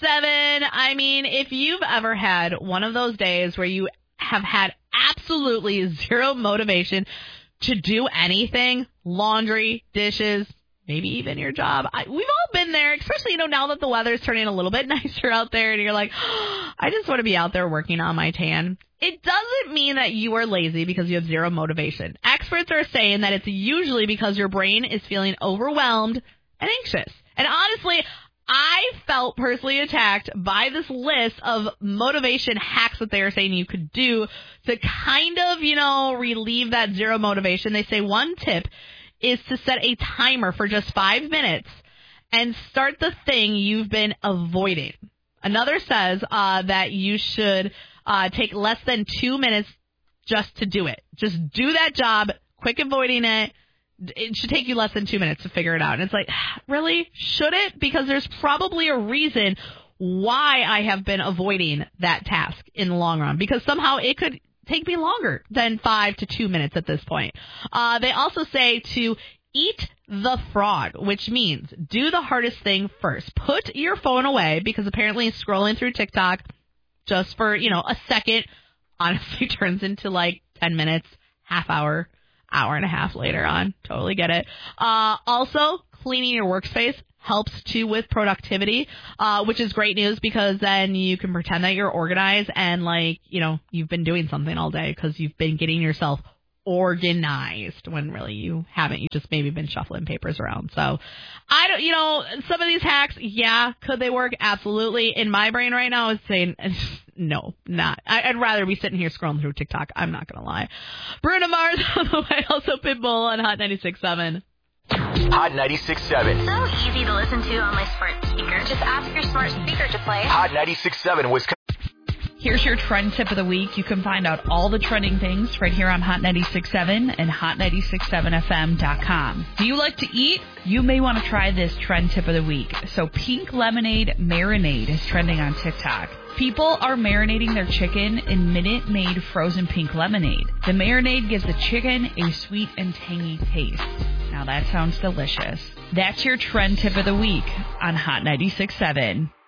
I mean, if you've ever had one of those days where you have had absolutely zero motivation to do anything, laundry, dishes, maybe even your job. We've all been there, especially, now that the weather's turning a little bit nicer out there and you're like, I just want to be out there working on my tan. It doesn't mean that you are lazy because you have zero motivation. Experts are saying that it's usually because your brain is feeling overwhelmed and anxious. And honestly, I felt personally attacked by this list of motivation hacks that they are saying you could do to kind of, relieve that zero motivation. They say one tip is to set a timer for just 5 minutes and start the thing you've been avoiding. Another says that you should take less than 2 minutes just to do it. Just do that job, quick avoiding it. It should take you less than 2 minutes to figure it out. And it's like, really? Should it? Because there's probably a reason why I have been avoiding that task in the long run. Because somehow it could take me longer than 5 to 2 minutes at this point. They also say to eat the frog, which means do the hardest thing first. Put your phone away because apparently scrolling through TikTok just for, a second honestly turns into like 10 minutes, half hour, hour and a half later on. Totally get it. Also, cleaning your workspace helps too with productivity, which is great news because then you can pretend that you're organized and you've been doing something all day because you've been getting yourself organized when really you haven't. You just maybe been shuffling papers around. So I don't, some of these hacks, yeah, could they work? Absolutely. In my brain right now is saying no, not. I'd rather be sitting here scrolling through TikTok. I'm not going to lie. Bruno Mars on the way. Also Pitbull on Hot 96.7. Hot 96.7. So easy to listen to on my smart speaker. Just ask your smart speaker to play. Hot 96.7 Wisconsin. Here's your trend tip of the week. You can find out all the trending things right here on Hot 96.7 and hot967fm.com. Do you like to eat? You may want to try this trend tip of the week. So pink lemonade marinade is trending on TikTok. People are marinating their chicken in Minute Maid frozen pink lemonade. The marinade gives the chicken a sweet and tangy taste. Now that sounds delicious. That's your trend tip of the week on Hot 96.7.